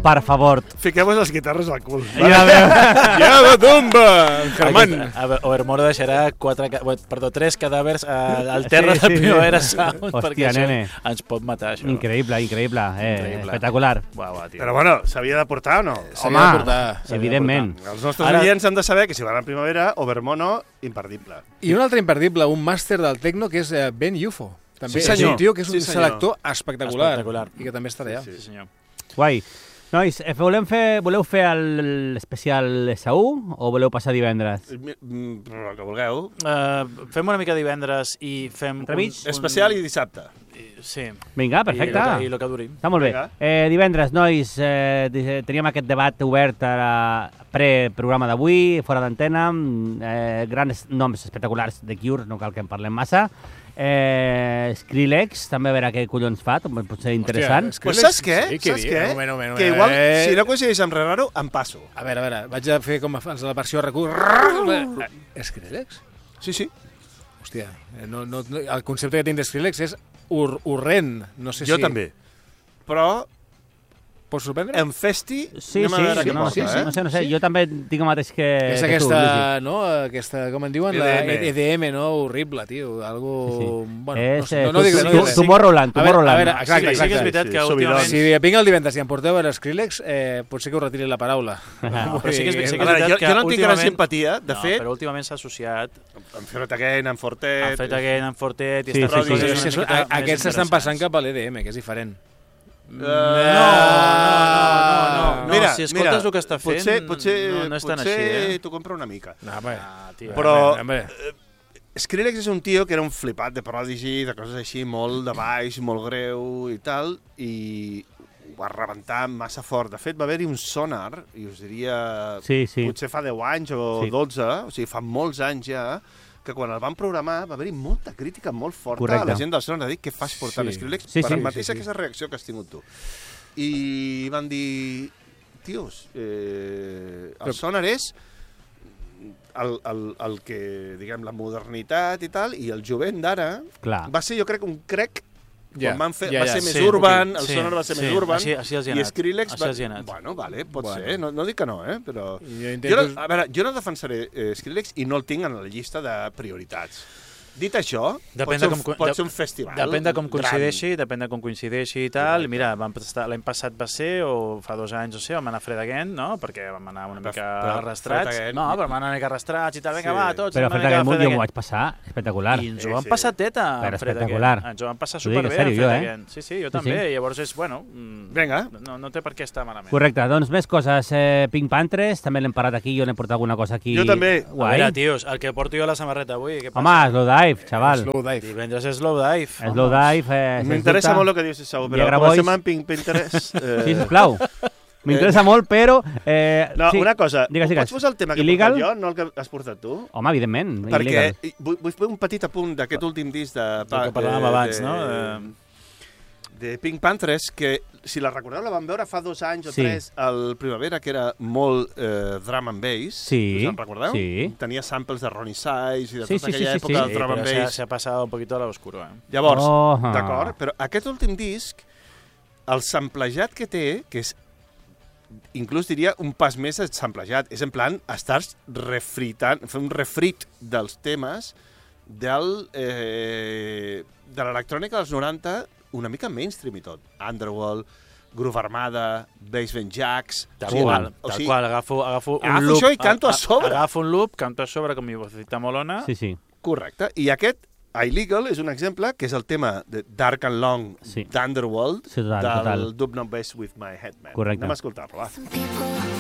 per favor. Fiquem-vos les guitarres al cul. Ja va tomba, Germán. Overmore deixarà 3 cadàvers al terra del Primavera Sound. Hòstia, perquè això nene. ens pot matar, això. Increïble. Espectacular. Uau, tio. Però bueno, s'havia de portar o no? Evidentment. Els nostres oients han de saber que si van a Primavera, Overmono, imperdible. I un altre imperdible, un màster del techno, que és Ben UFO. També Sí, és senyor. un tio que és un Sí, senyor. selector espectacular. Espectacular. I que també estarà allà. Sí, senyor. Guai. Nois, voleu fer l'especial S1 o voleu passar divendres? El que vulgueu. Fem una mica divendres i fem... Entremig? Especial i dissabte. Sí. Vinga, perfecte. I el que duri. Està molt bé. Vinga. Divendres, nois, teníem aquest debat obert a la pre-programa d'avui, fora d'antena, grans noms espectaculars de Cure, no cal que en parlem massa. Skrillex, també a veure què collons fa, potser interessant. Pues saps què? Sí, Saps què? Un moment. Que igual, si no coincideix amb res raro, em passo. A veure, vaig a fer com abans de la versió recurs. Skrillex? Sí. Hòstia, el concepte que tinc de Skrillex és horrent. No sé Jo si... també. Però Pots sorprendre? en festi, Sí, anem a veure què no, porta, no sé, jo també tinc el mateix que És tu, aquesta, Luigi. no? Aquesta, com en diuen? EDM. La EDM, no? Horrible, tio. Algo... Sí. Bueno, És no dic res. Tomorrowland. A veure, exacte. Sí que és veritat que últimament... Si vinc el divendres i em porteu a Skrillex, potser que us retiri la paraula. No, però sí que és A veritat veure, que jo no tinc gran últimament- simpatia, de fet, però últimament s'ha associat, amb Fred Again, amb Fortet... han fet Again, en Fortet, i Sí, estas sí, coses sí. una miqueta més Aquests s'estan interessants. passant cap a l'EDM, que és diferent. No, Mira, si escoltes el que està fent, potser no és tan així, t'ho compra una mica. No, home. Tio. Però Home. Skrillex és un tio que era un flipat de Prodigy, de coses així, molt de baix, molt greu i tal, i ho va rebentar massa fort. De fet, va haver-hi un sonar, i us diria... Sí. Potser fa 10 anys o Sí. 12, o sigui, fa molts anys ja, que quan el van programar va haver-hi molta crítica molt forta Correcte. a la gent del sonar, de dir què fas portant Sí. Skrillex Sí, per sí. la mateixa aquesta reacció que has tingut tu. I van dir, tios, el sonar és el que, diguem, la modernitat i tal, i el jovent d'ara Clar. va ser, jo crec, un crec Ja, quan van fer, ja, va ser sí, més sí, urban, ok. el Sí, sonar va ser sí, més urban, així els hi ha i anat, Skrillex així els hi ha anat. Bueno, vale, pot Bueno. ser, no dic que no, però... Jo A veure, jo no defensaré Skrillex i no el tinc en la llista de prioritats. Dit això, Depèn pot ser un festival. Depèn de com gran. coincideixi i tal. Mira, l'any passat va ser, o fa 2 anys, o sé, vam anar a Fred Again, no? Perquè vam anar una mica però arrastrats. Fred Again- No, però vam anar una mica arrastrats i tal. Vinga, Sí. va, tots. Però una Fred mica Again Fred jo m'ho Again. vaig passar espectacular. I ens Sí, ho vam sí. passar teta, Però en Fred espectacular. Again. Ens ho vam passar T'ho dic en superbé, sèrio, en jo, Fred eh? Again. Sí, jo Sí, també. sí. Llavors és, bueno... Vinga. No té per què estar malament. Correcte, doncs més coses. Pink Panthers, també l'hem parlat aquí, jo n'he portat alguna cosa aquí. Jo també. A Guai. veure, tios, el que porto jo a la samarreta avui, què passa? Home, Slow Dive, xaval. Slow Dive. Divendres és Slow Dive. Slow Dive, M'interessa molt el que dius, Sau, però Viagra com Boys. estem en Pink Pinterest... Sí, sisplau. M'interessa molt, però... No, sí. una cosa, Digues. pots posar el tema que he Illegal? portat jo, no el que has portat tu? Home, evidentment. Perquè illegal. vull fer un petit apunt d'aquest últim disc de... Del que parlàvem abans, no? De Pink Panthers, que, si la recordeu, la vam veure fa 2 anys o Sí. 3 al Primavera, que era molt drum and bass. Sí, Us en recordeu? sí. Tenia samples de Ronnie Size i de Sí, tota sí, aquella sí, època sí. del drum and pero bass. se ha pasado un poquito a la oscuro, Llavors, Oh. d'acord, però aquest últim disc, el samplejat que té, que és, inclús diria, un pas més de samplejat, és en plan, estàs refritant, fer un refrit dels temes de l'electrònica dels 90, una mica mainstream i tot. Underworld, Groove Armada, Basement Jacks... Tal qual, agafo Agafo un loop, això i canto a sobre. Agafo un loop, canto a sobre com mi vocecita molona. Sí, sí. Correcte. I aquest, Illegal, és un exemple, que és el tema de Dark and Long Sí. d'Underworld, Sí, total, del total. Dub Not Best With My Head Man. Correcte. Anem a escoltar-lo, va. Some people